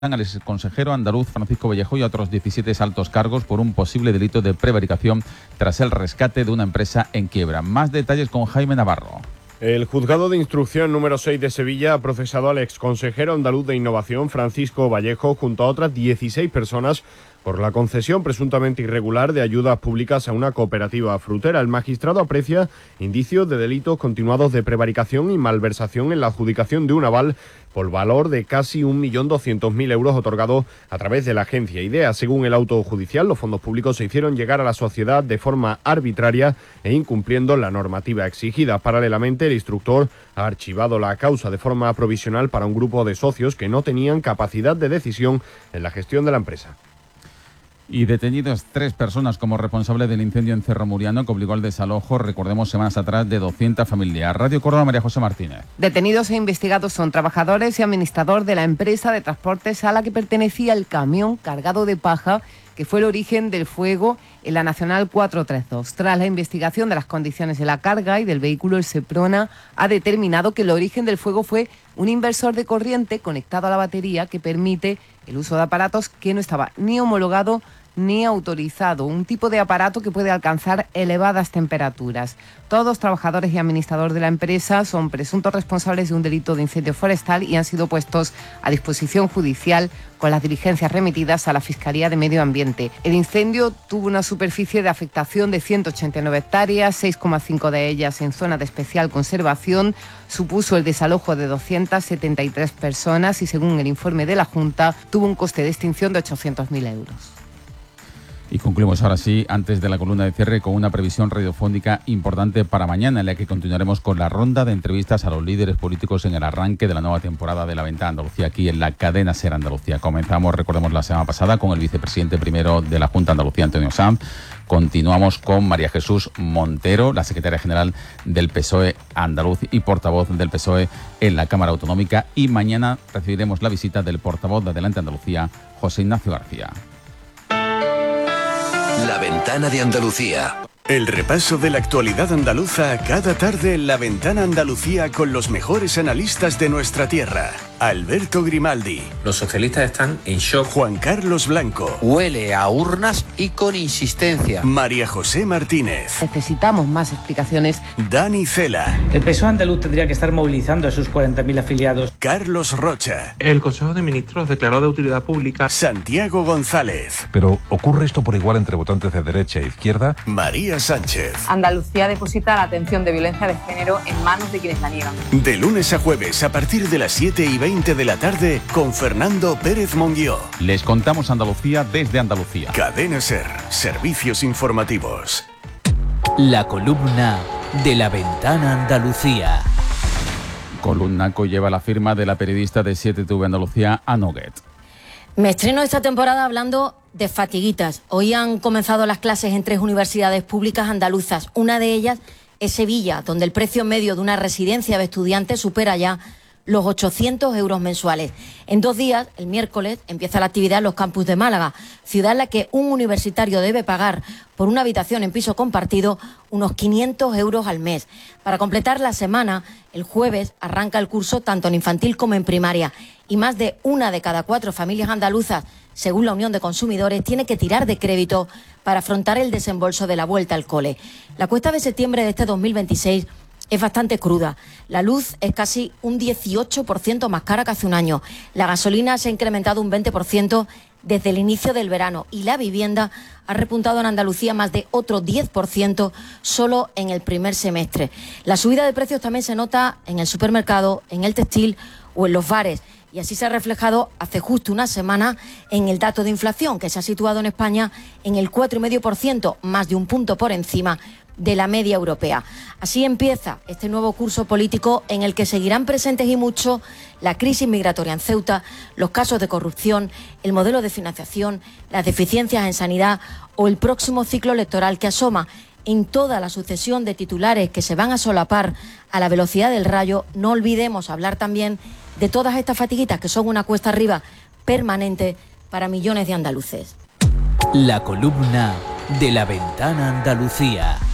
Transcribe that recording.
al exconsejero andaluz Francisco Vallejo y a otros 17 altos cargos por un posible delito de prevaricación tras el rescate de una empresa en quiebra. Más detalles con Jaime Navarro. El juzgado de instrucción número 6 de Sevilla ha procesado al exconsejero andaluz de Innovación Francisco Vallejo junto a otras 16 personas por la concesión presuntamente irregular de ayudas públicas a una cooperativa frutera. El magistrado aprecia indicios de delitos continuados de prevaricación y malversación en la adjudicación de un aval por valor de casi 1.200.000 euros otorgado a través de la agencia IDEA. Según el auto judicial, los fondos públicos se hicieron llegar a la sociedad de forma arbitraria e incumpliendo la normativa exigida. Paralelamente, el instructor ha archivado la causa de forma provisional para un grupo de socios que no tenían capacidad de decisión en la gestión de la empresa. Y detenidos 3 personas como responsable del incendio en Cerro Muriano que obligó al desalojo, recordemos, semanas atrás de 200 familias. Radio Córdoba, María José Martínez. Detenidos e investigados son trabajadores y administrador de la empresa de transportes a la que pertenecía el camión cargado de paja que fue el origen del fuego en la Nacional 432. Tras la investigación de las condiciones de la carga y del vehículo, el Seprona ha determinado que el origen del fuego fue un inversor de corriente conectado a la batería que permite el uso de aparatos que no estaba ni homologado ni autorizado, un tipo de aparato que puede alcanzar elevadas temperaturas. Todos trabajadores y administrador de la empresa son presuntos responsables de un delito de incendio forestal y han sido puestos a disposición judicial con las diligencias remitidas a la Fiscalía de Medio Ambiente. El incendio tuvo una superficie de afectación de 189 hectáreas, 6,5 de ellas en zona de especial conservación, supuso el desalojo de 273 personas y, según el informe de la Junta, tuvo un coste de extinción de 800.000 euros. Y concluimos ahora sí, antes de la columna de cierre, con una previsión radiofónica importante para mañana, en la que continuaremos con la ronda de entrevistas a los líderes políticos en el arranque de la nueva temporada de La Ventana Andalucía, aquí en la cadena SER Andalucía. Comenzamos, recordemos, la semana pasada con el vicepresidente primero de la Junta de Andalucía, Antonio Sanz. Continuamos con María Jesús Montero, la secretaria general del PSOE andaluz y portavoz del PSOE en la Cámara Autonómica. Y mañana recibiremos la visita del portavoz de Adelante Andalucía, José Ignacio García. La Ventana de Andalucía. El repaso de la actualidad andaluza cada tarde en La Ventana Andalucía con los mejores analistas de nuestra tierra. Alberto Grimaldi. Los socialistas están en shock. Juan Carlos Blanco. Huele a urnas y con insistencia. María José Martínez. Necesitamos más explicaciones. Dani Cela. El PSOE andaluz tendría que estar movilizando a sus 40.000 afiliados. Carlos Rocha. El Consejo de Ministros declaró de utilidad pública. Santiago González. Pero ¿ocurre esto por igual entre votantes de derecha e izquierda? María Sánchez. Andalucía deposita la atención de violencia de género en manos de quienes la niegan. De lunes a jueves a partir de las 7:20 de la tarde con Fernando Pérez Monguió. Les contamos Andalucía desde Andalucía. Cadena SER, servicios informativos. La columna de La Ventana Andalucía. Columna que lleva la firma de la periodista de 7TV Andalucía, Ana Noguet. Me estreno esta temporada hablando de fatiguitas. Hoy han comenzado las clases en 3 universidades públicas andaluzas. Una de ellas es Sevilla, donde el precio medio de una residencia de estudiantes supera ya los 800 euros mensuales. En 2 días, el miércoles, empieza la actividad en los campus de Málaga, ciudad en la que un universitario debe pagar por una habitación en piso compartido unos 500 euros al mes. Para completar la semana, el jueves arranca el curso tanto en infantil como en primaria y más de 1 de cada 4 familias andaluzas, según la Unión de Consumidores, tiene que tirar de crédito para afrontar el desembolso de la vuelta al cole. La cuesta de septiembre de este 2026 es bastante cruda. La luz es casi un 18% más cara que hace un año. La gasolina se ha incrementado un 20% desde el inicio del verano y la vivienda ha repuntado en Andalucía más de otro 10% solo en el primer semestre. La subida de precios también se nota en el supermercado, en el textil o en los bares. Y así se ha reflejado hace justo una semana en el dato de inflación, que se ha situado en España en el 4,5%, más de un punto por encima de la media europea. Así empieza este nuevo curso político en el que seguirán presentes y mucho la crisis migratoria en Ceuta, los casos de corrupción, el modelo de financiación, las deficiencias en sanidad o el próximo ciclo electoral que asoma. En toda la sucesión de titulares que se van a solapar a la velocidad del rayo, no olvidemos hablar también de todas estas fatiguitas que son una cuesta arriba permanente para millones de andaluces. La columna de La Ventana Andalucía.